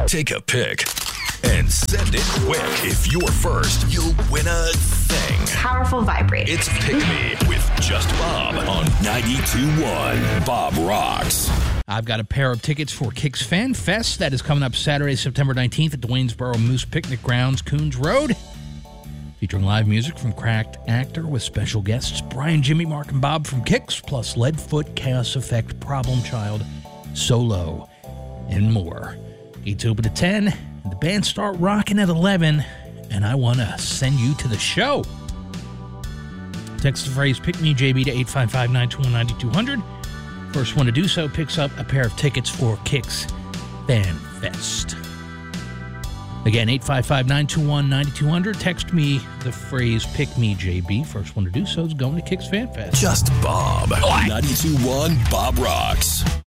Take a pic and send it quick. If you're first, you'll win a thing. Powerful vibrate. It's Pick Me with Just Bob on 92.1 Bob Rocks. I've got a pair of tickets for Kicks Fan Fest that is coming up Saturday, September 19th at the Waynesboro Moose Picnic Grounds, Coons Road. Featuring live music from Cracked Actor with special guests Brian, Jimmy, Mark, and Bob from Kicks, plus Leadfoot, Chaos Effect, Problem Child, Solo, and more. Gates open at 10, and the band start rocking at 11, and I want to send you to the show. Text the phrase Pick Me JB to 855-921-9200. First one to do so picks up a pair of tickets for Kicks Fan Fest. Again, 855-921-9200. Text me the phrase Pick Me JB. First one to do so is going to Kicks Fan Fest. Just Bob. 92.1 Bob Rocks.